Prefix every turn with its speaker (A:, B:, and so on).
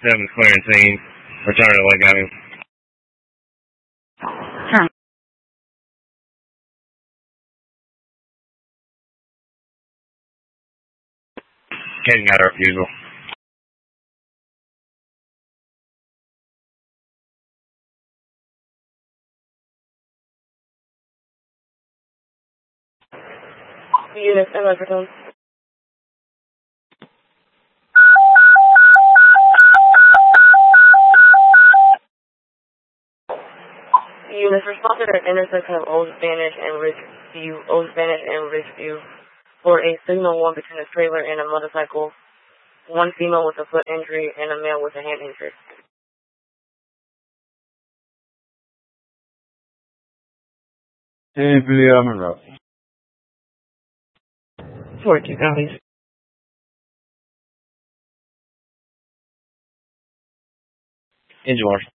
A: 7 Clarentine. Return to Lake Avenue.
B: Turn.
A: Kaden got a refusal.
B: Unit, stand by for tone. Units responded at intersection of Old Spanish and Ridgeview for a signal one between a trailer and a motorcycle. One female with a foot injury and a male with a hand injury.
C: Hey, Billy Monroe.
B: 42 counties.
A: Engine Marshal.